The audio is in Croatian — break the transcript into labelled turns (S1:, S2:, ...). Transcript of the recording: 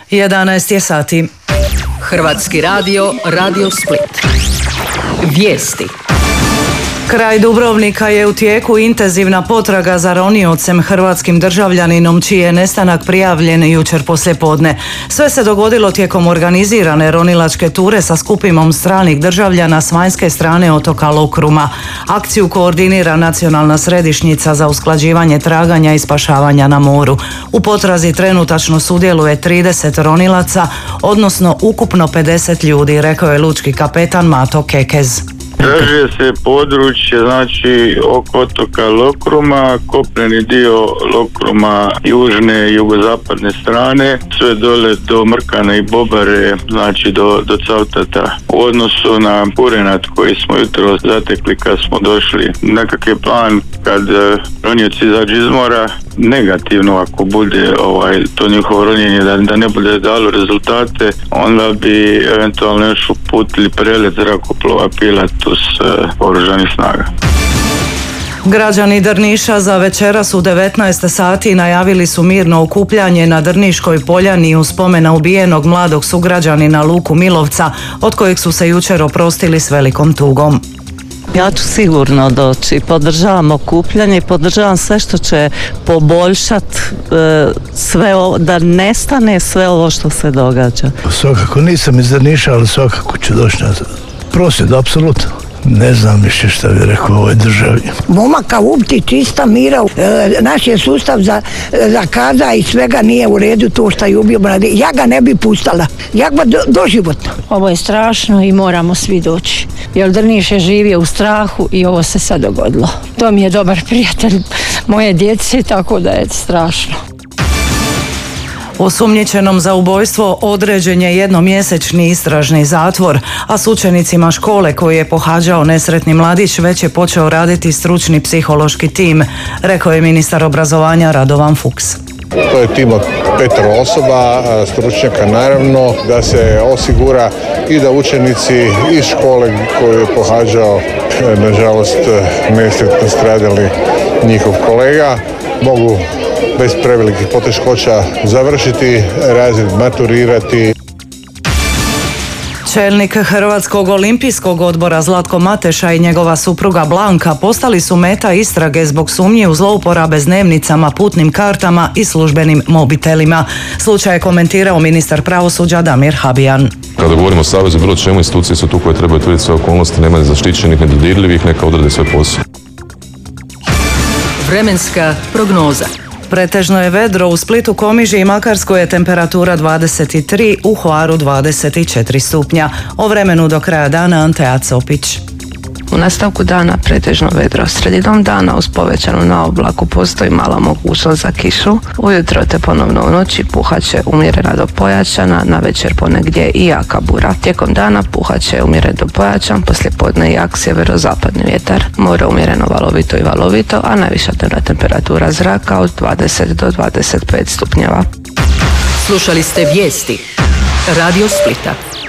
S1: 11 je sati.
S2: Hrvatski radio, Radio Split. Vijesti.
S1: Kraj Dubrovnika je u tijeku intenzivna potraga za roniocem, hrvatskim državljaninom čiji je nestanak prijavljen jučer poslijepodne. Sve se dogodilo tijekom organizirane ronilačke ture sa skupimom stranih državljana s vanjske strane otoka Lokruma. Akciju koordinira Nacionalna središnjica za usklađivanje traganja i spašavanja na moru. U potrazi trenutačno sudjeluje 30 ronilaca, odnosno ukupno 50 ljudi, rekao je lučki kapetan Mato Kekez.
S3: Traže se područje, znači oko otoka Lokruma, kopneni dio Lokruma južne i jugozapadne strane, sve dole do Mrkana i Bobare, znači do Cavtata. U odnosu na Kurenat koji smo jutro zatekli kad smo došli, nekak je plan kad ronioci izađu iz mora, negativno ako bude to njihovo ronjenje da ne bude dalo rezultate, onda bi eventualno još uputili prelet zrakoplova Pilatus oružanih snaga.
S1: Građani Drniša za večeras u 19 sati najavili su mirno okupljanje na Drniškoj poljani u spomen ubijenog mladog sugrađanina Luku Milovca, od kojeg su se jučer oprostili s velikom tugom.
S4: Ja ću sigurno doći, podržavam okupljanje i podržavam sve što će poboljšati sve ovo, da nestane sve ovo što se događa.
S5: Svakako nisam iz Drniša, ali svakako ću doći na prosvjed, apsolutno. Ne znam više šta bi rekao u ovoj državi.
S6: Momaka ubiti čista mira, naš je sustav za kaza i svega nije u redu to što je ubio mladi. Ja ga ne bi pustala, ja ga doživotno.
S7: Ovo je strašno i moramo svi doći. Jer Drniš je živio u strahu i ovo se sad dogodilo. To mi je dobar prijatelj moje djece, tako da je strašno.
S1: Osumnjičenom za ubojstvo određen je jednomjesečni istražni zatvor, a s učenicima škole koji je pohađao nesretni mladić već je počeo raditi stručni psihološki tim, rekao je ministar obrazovanja Radovan Fuchs.
S8: To je tim od 5 osoba, stručnjaka naravno, da se osigura i da učenici iz škole koju je pohađao, nažalost nesretno stradali njihov kolega, mogu bez prevelikih poteškoća završiti razred, maturirati.
S1: Čelnik Hrvatskog olimpijskog odbora Zlatko Mateša i njegova supruga Blanka postali su meta istrage zbog sumnje u zlouporabe s dnevnicama, putnim kartama i službenim mobitelima. Slučaj je komentirao ministar pravosuđa Damir Habijan.
S9: Kada govorimo o savezu, bilo čemu, institucije su tu koje trebaju utvrditi sve okolnosti, nema nezaštićenih, nedodirljivih, neka odrade sve posao.
S2: Vremenska prognoza.
S1: Pretežno je vedro, u Splitu, Komiži i Makarskoj je temperatura 23, u Hvaru 24 stupnja. O vremenu do kraja dana Antea Copić.
S10: U nastavku dana pretežno vedro. Sredinom dana uz povećanu naoblaku postoji mala mogućnost za kišu. Ujutro te ponovno u noći puhaće umjerena do pojačana, navečer ponegdje i jaka bura. Tijekom dana puhaće umjeren do pojačan, poslijepodne jak sjeverozapadni vjetar. More umjereno valovito i valovito, a najviša temperatura zraka od 20 do 25 stupnjeva.
S2: Slušali ste vijesti Radio Splita.